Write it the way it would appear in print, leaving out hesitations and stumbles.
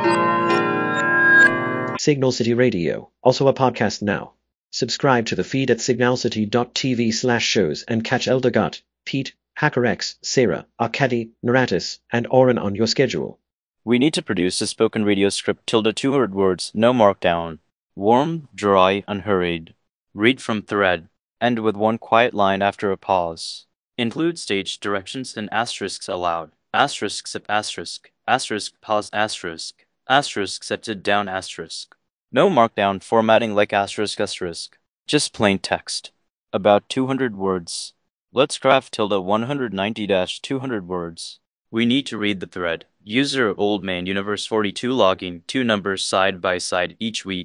Signal City Radio, also a podcast now. Subscribe to the feed at signalcity.tv/shows and catch Eldagot, Pete, HackerX, Sarah, Arkady, Naratis, and Oren on your schedule. We need to produce a spoken radio script ~200 words, no markdown. Warm, dry, unhurried. Read from thread. End with one quiet line after a pause. Include stage directions and asterisks allowed. Asterisk sip asterisk. Asterisk pause asterisk. Asterisk setted down asterisk. No markdown formatting like asterisk asterisk. Just plain text. About 200 words. Let's craft ~190-200 words. We need to read the thread. User old man universe 42 logging 2 numbers side by side each week.